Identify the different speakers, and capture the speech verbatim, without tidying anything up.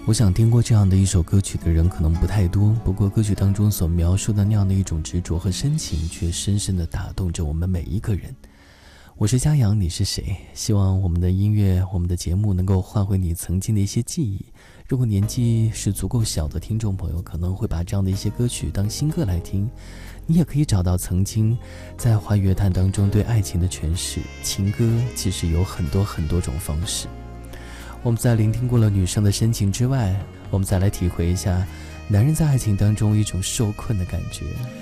Speaker 1: 我想听过这样的一首歌曲的人可能不太多，不过歌曲当中所描述的那样的一种执着和深情，却深深地打动着我们每一个人。我是嘉阳，你是谁？希望我们的音乐，我们的节目能够唤回你曾经的一些记忆。如果年纪是足够小的听众朋友，可能会把这样的一些歌曲当新歌来听，你也可以找到曾经在华语乐坛当中对爱情的诠释。情歌其实有很多很多种方式。我们在聆听过了女生的深情之外，我们再来体会一下男人在爱情当中一种受困的感觉。